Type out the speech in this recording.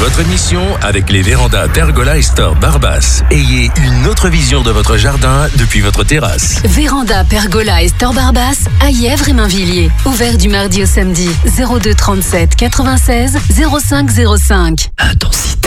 votre émission avec les vérandas Pergola et Store Barbas. Ayez une autre vision de votre jardin depuis votre terrasse. Véranda Pergola et Store Barbas à Yèvres et Mainvilliers. Ouvert du mardi au samedi. 02 37 96 05 05. Intensité.